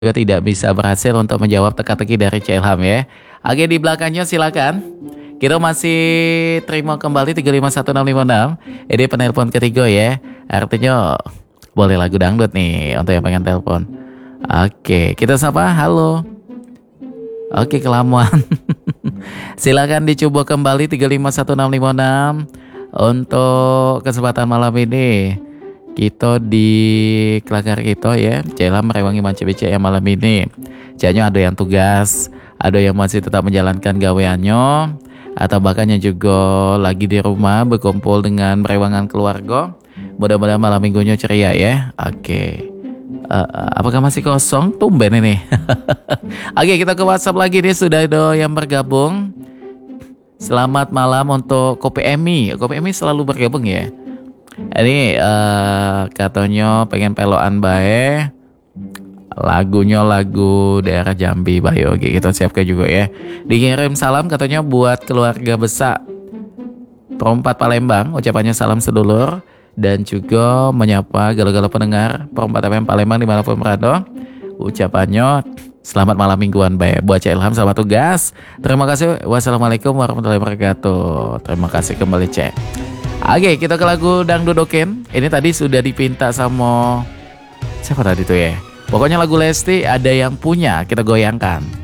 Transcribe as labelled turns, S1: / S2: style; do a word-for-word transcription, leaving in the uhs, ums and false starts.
S1: juga tidak bisa berhasil untuk menjawab teka-teki dari C Ilham ya. Oke, di belakangnya silakan. Kita masih terima kembali tiga lima satu enam lima enam. Ini penelpon ketiga ya. Artinya boleh lagu dangdut nih untuk yang pengen telepon. Oke, kita sapa. Halo. Oke, kelamuan. Silakan dicoba kembali tiga lima satu enam lima enam untuk kesempatan malam ini. Kita di kelakar kita ya, Cela merewangi manca B C yang malam ini. Jangan ada yang tugas, ada yang masih tetap menjalankan gaweannya, atau bahkan yang juga lagi di rumah berkumpul dengan merewangan keluarga. Mudah-mudahan malam minggunya ceria ya. Oke. Uh, apakah masih kosong? Tumben ini. Oke, kita ke WhatsApp lagi nih, sudah ada yang bergabung. Selamat malam untuk Kopi Emi. Kopi Emi selalu bergabung ya. Ini uh, katanya pengen peloan bae. Lagunya lagu daerah Jambi Bayo. Oke, kita siapkan juga ya. Dikirim salam katanya buat keluarga besar Perempat Palembang. Ucapannya salam sedulur. Dan juga menyapa galau-galau pendengar Perempat F M Palembang dimanapun berada. Ucapannya selamat malam mingguan bae. Buat Cek Ilham selamat tugas. Terima kasih. Wassalamualaikum warahmatullahi wabarakatuh. Terima kasih kembali Cek. Oke, kita ke lagu Dangdudoken. Ini tadi sudah dipinta sama siapa tadi tuh ya? Pokoknya lagu Lesti ada yang punya, kita goyangkan.